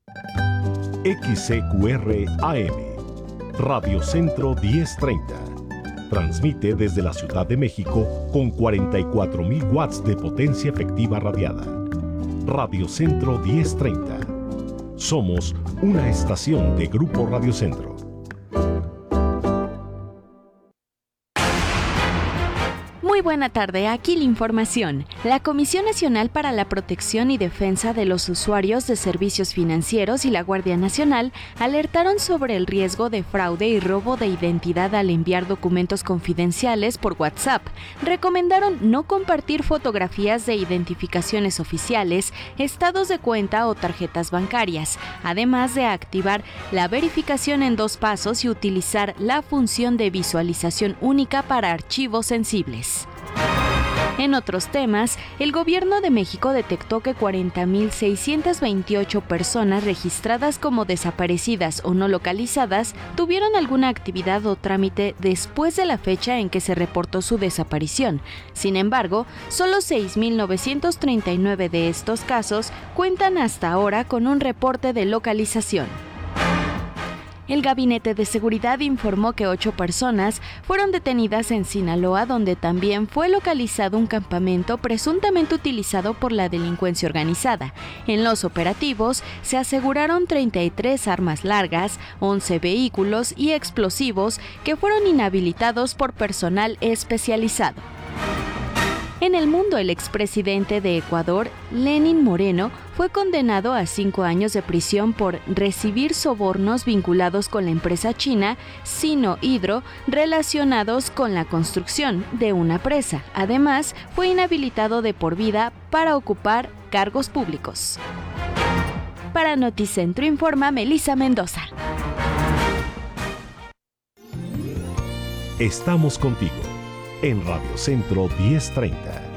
XCQR AM, Radio Centro 1030. Transmite desde la Ciudad de México con 44,000 watts de potencia efectiva radiada. Radio Centro 1030. Somos una estación de Grupo Radio Centro. Muy buena tarde, aquí la información. La Comisión Nacional para la Protección y Defensa de los Usuarios de Servicios Financieros y la Guardia Nacional alertaron sobre el riesgo de fraude y robo de identidad al enviar documentos confidenciales por WhatsApp. Recomendaron no compartir fotografías de identificaciones oficiales, estados de cuenta o tarjetas bancarias, además de activar la verificación en 2 pasos y utilizar la función de visualización única para archivos sensibles. En otros temas, el Gobierno de México detectó que 40,628 personas registradas como desaparecidas o no localizadas tuvieron alguna actividad o trámite después de la fecha en que se reportó su desaparición. Sin embargo, solo 6,939 de estos casos cuentan hasta ahora con un reporte de localización. El Gabinete de Seguridad informó que 8 personas fueron detenidas en Sinaloa, donde también fue localizado un campamento presuntamente utilizado por la delincuencia organizada. En los operativos se aseguraron 33 armas largas, 11 vehículos y explosivos que fueron inhabilitados por personal especializado. En el mundo, el expresidente de Ecuador, Lenín Moreno, fue condenado a 5 años de prisión por recibir sobornos vinculados con la empresa china Sino Hydro relacionados con la construcción de una presa. Además, fue inhabilitado de por vida para ocupar cargos públicos. Para Noticentro informa Melissa Mendoza. Estamos contigo en Radio Centro 1030.